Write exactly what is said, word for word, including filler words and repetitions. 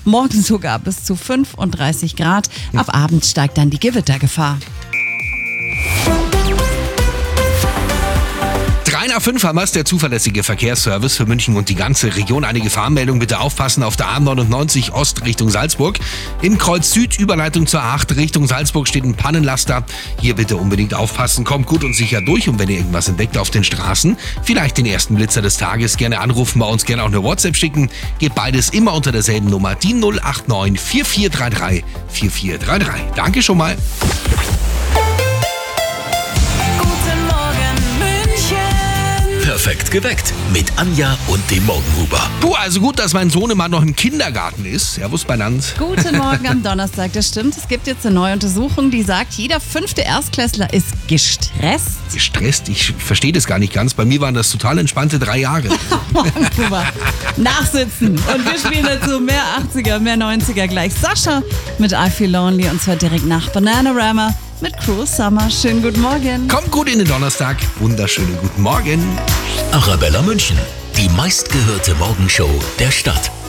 Morgen sogar bis zu fünfunddreißig Grad. Ab Abend steigt dann die Gewittergefahr. drei nach fünf haben wir es, der zuverlässige Verkehrsservice für München und die ganze Region. Eine Gefahrenmeldung, bitte aufpassen auf der A neunundneunzig Ost Richtung Salzburg. Im Kreuz Süd, Überleitung zur A acht Richtung Salzburg, steht ein Pannenlaster. Hier bitte unbedingt aufpassen, kommt gut und sicher durch. Und wenn ihr irgendwas entdeckt auf den Straßen, vielleicht den ersten Blitzer des Tages, gerne anrufen, bei uns gerne auch eine WhatsApp schicken. Geht beides immer unter derselben Nummer, die null acht neun vier vier drei drei vier vier drei drei. Danke schon mal. Perfekt geweckt mit Anja und dem Morgenhuber. Puh, also gut, dass mein Sohnemann noch im Kindergarten ist. Servus benannt. Guten Morgen am Donnerstag, das stimmt. Es gibt jetzt eine neue Untersuchung, die sagt, jeder fünfte Erstklässler ist gestresst. Gestresst? Ich verstehe das gar nicht ganz. Bei mir waren das total entspannte drei Jahre. Morgenhuber. Nachsitzen. Und wir spielen dazu mehr achtziger, mehr neunziger gleich. Sascha mit I Feel Lonely und zwar direkt nach Bananarama mit Cruel Summer. Schönen guten Morgen. Kommt gut in den Donnerstag. Wunderschönen guten Morgen. Arabella München, die meistgehörte Morgenshow der Stadt.